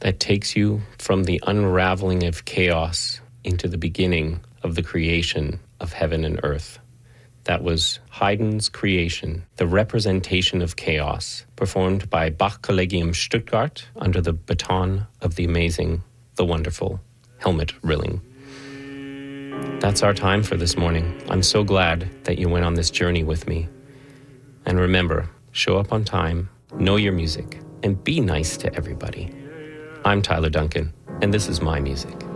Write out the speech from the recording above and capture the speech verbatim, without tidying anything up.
that takes you from the unraveling of chaos into the beginning of the creation of heaven and earth. That was Haydn's Creation, the representation of chaos, performed by Bach Collegium Stuttgart under the baton of the amazing, the wonderful Helmut Rilling. That's our time for this morning. I'm so glad that you went on this journey with me. And remember, show up on time, know your music, and be nice to everybody. I'm Tyler Duncan, and this is my music.